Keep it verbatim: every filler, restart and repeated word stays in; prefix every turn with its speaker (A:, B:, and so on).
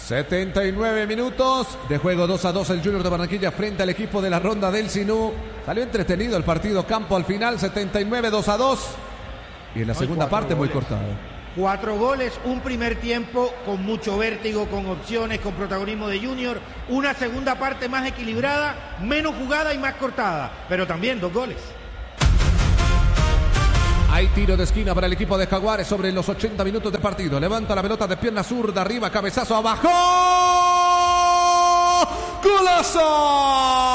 A: setenta y nueve minutos de juego, dos a dos el Junior de Barranquilla frente al equipo de la Ronda del Sinú. Salió entretenido el partido campo al final, setenta y nueve, dos a dos. Y en la segunda parte muy cortado.
B: Cuatro goles, un primer tiempo con mucho vértigo, con opciones, con protagonismo de Junior. Una segunda parte más equilibrada, menos jugada y más cortada. Pero también dos goles.
A: Hay tiro de esquina para el equipo de Jaguares sobre los ochenta minutos de partido. Levanta la pelota de pierna zurda, arriba, cabezazo, abajo. ¡Golazo!